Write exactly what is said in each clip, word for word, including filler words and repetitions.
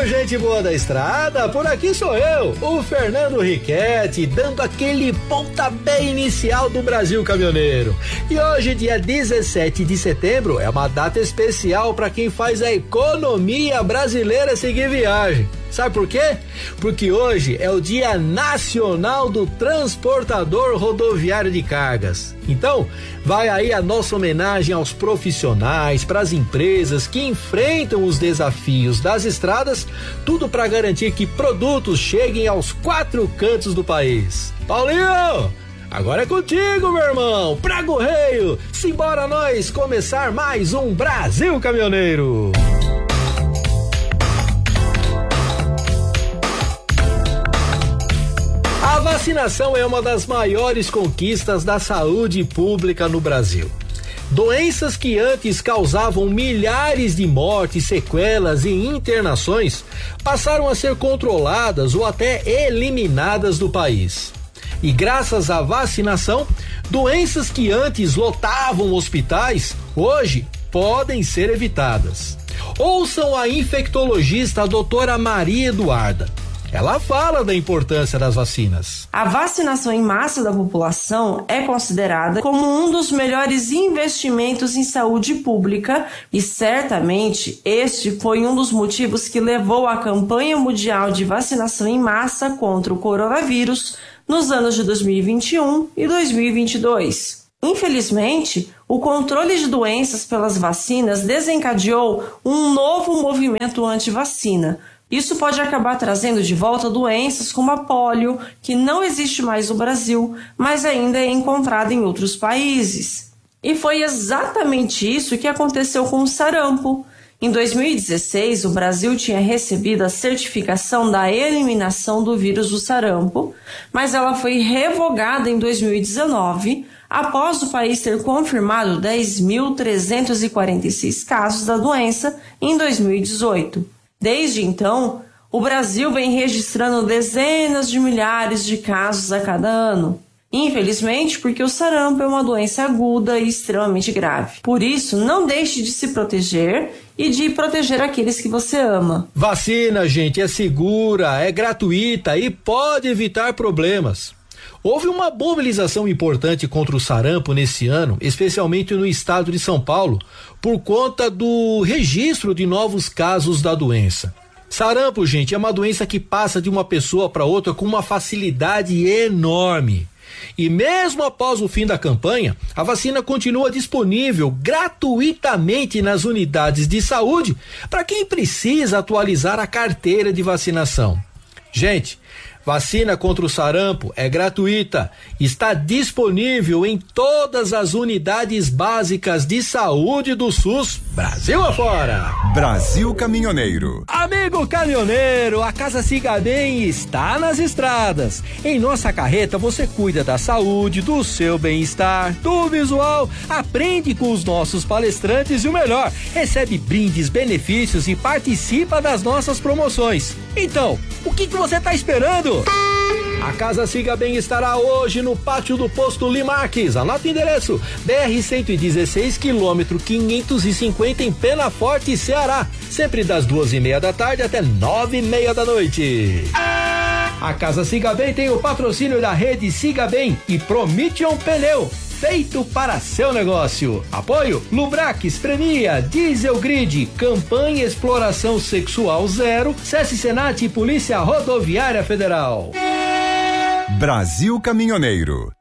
amigo, gente boa da estrada, por aqui sou eu, o Fernando Riquetti, dando aquele pontapé inicial do Brasil Caminhoneiro. E hoje, dia dezessete de setembro, é uma data especial para quem faz a economia brasileira seguir viagem. Sabe por quê? Porque hoje é o Dia Nacional do Transportador Rodoviário de Cargas. Então, vai aí a nossa homenagem aos profissionais, para as empresas que enfrentam os desafios das estradas, tudo para garantir que produtos cheguem aos quatro cantos do país. Paulinho, agora é contigo, meu irmão, pra Correio. Simbora nós começar mais um Brasil Caminhoneiro. A vacinação é uma das maiores conquistas da saúde pública no Brasil. Doenças que antes causavam milhares de mortes, sequelas e internações passaram a ser controladas ou até eliminadas do país. E graças à vacinação, doenças que antes lotavam hospitais, hoje podem ser evitadas. Ouçam a infectologista a doutora Maria Eduarda. Ela fala da importância das vacinas. A vacinação em massa da população é considerada como um dos melhores investimentos em saúde pública e certamente este foi um dos motivos que levou a campanha mundial de vacinação em massa contra o coronavírus nos anos de dois mil e vinte e um e dois mil e vinte e dois. Infelizmente, o controle de doenças pelas vacinas desencadeou um novo movimento anti-vacina. Isso pode acabar trazendo de volta doenças como a polio, que não existe mais no Brasil, mas ainda é encontrada em outros países. E foi exatamente isso que aconteceu com o sarampo. Em dois mil e dezesseis, o Brasil tinha recebido a certificação da eliminação do vírus do sarampo, mas ela foi revogada em dois mil e dezenove, após o país ter confirmado dez mil trezentos e quarenta e seis casos da doença em dois mil e dezoito. Desde então, o Brasil vem registrando dezenas de milhares de casos a cada ano. Infelizmente, porque o sarampo é uma doença aguda e extremamente grave. Por isso, não deixe de se proteger e de proteger aqueles que você ama. Vacina, gente, é segura, é gratuita e pode evitar problemas. Houve uma mobilização importante contra o sarampo nesse ano, especialmente no estado de São Paulo, por conta do registro de novos casos da doença. Sarampo, gente, é uma doença que passa de uma pessoa para outra com uma facilidade enorme. E mesmo após o fim da campanha, a vacina continua disponível gratuitamente nas unidades de saúde para quem precisa atualizar a carteira de vacinação. Gente, vacina contra o sarampo é gratuita, está disponível em todas as unidades básicas de saúde do SUS, Brasil afora. Brasil Caminhoneiro. Amigo caminhoneiro, a Casa Siga Bem está nas estradas. Em nossa carreta você cuida da saúde, do seu bem-estar, do visual, aprende com os nossos palestrantes e o melhor, recebe brindes, benefícios e participa das nossas promoções. Então, o que que você está esperando? A Casa Siga Bem estará hoje no pátio do posto Limarques. Anota o endereço: B R cento e dezesseis, quilômetro quinhentos e cinquenta, em Penaforte, Ceará. Sempre das duas e meia da tarde até nove e meia da noite. A Casa Siga Bem tem o patrocínio da rede Siga Bem e Prometion Pneu, feito para seu negócio. Apoio Lubrax, Premia, Diesel Grid, Campanha Exploração Sexual Zero, SESC Senat e Polícia Rodoviária Federal. Brasil Caminhoneiro.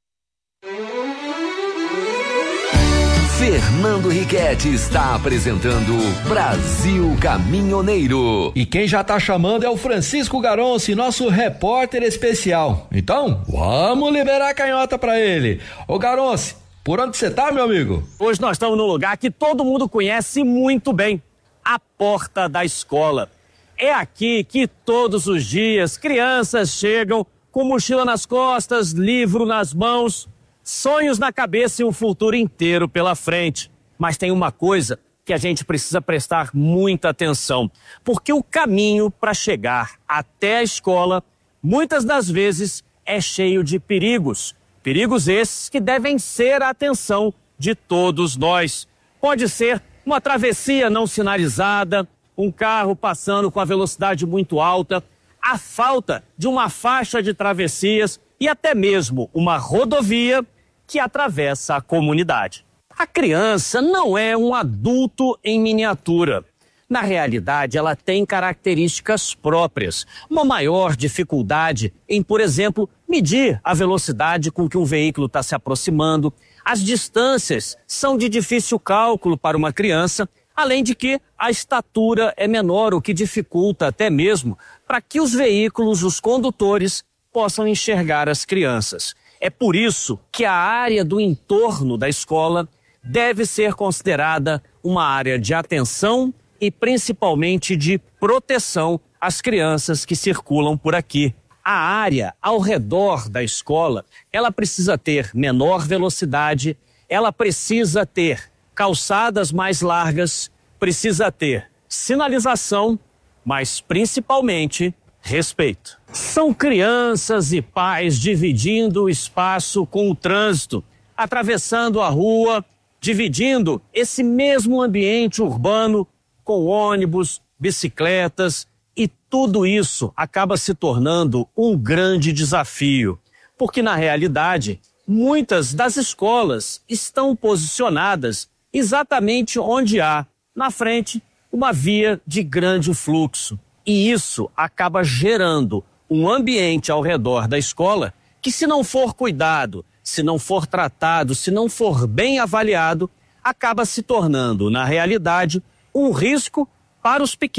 Fernando Riquetti está apresentando Brasil Caminhoneiro. E quem já tá chamando é o Francisco Garonci, nosso repórter especial. Então, vamos liberar a canhota pra ele. Ô Garonci, por onde você tá, meu amigo? Hoje nós estamos num lugar que todo mundo conhece muito bem, a porta da escola. É aqui que todos os dias crianças chegam com mochila nas costas, livro nas mãos, sonhos na cabeça e um futuro inteiro pela frente. Mas tem uma coisa que a gente precisa prestar muita atenção, porque o caminho para chegar até a escola, muitas das vezes, é cheio de perigos. Perigos esses que devem ser a atenção de todos nós. Pode ser uma travessia não sinalizada, um carro passando com a velocidade muito alta, a falta de uma faixa de travessias e até mesmo uma rodovia que atravessa a comunidade. A criança não é um adulto em miniatura. Na realidade, ela tem características próprias. Uma maior dificuldade em, por exemplo, medir a velocidade com que um veículo está se aproximando. As distâncias são de difícil cálculo para uma criança, além de que a estatura é menor, o que dificulta até mesmo para que os veículos, os condutores, possam enxergar as crianças. É por isso que a área do entorno da escola deve ser considerada uma área de atenção e principalmente de proteção às crianças que circulam por aqui. A área ao redor da escola, ela precisa ter menor velocidade, ela precisa ter calçadas mais largas, precisa ter sinalização, mas principalmente respeito. São crianças e pais dividindo o espaço com o trânsito, atravessando a rua, dividindo esse mesmo ambiente urbano com ônibus, bicicletas, e tudo isso acaba se tornando um grande desafio, porque na realidade muitas das escolas estão posicionadas exatamente onde há, na frente, uma via de grande fluxo. E isso acaba gerando um ambiente ao redor da escola que, se não for cuidado, se não for tratado, se não for bem avaliado, acaba se tornando, na realidade, um risco para os pequenos.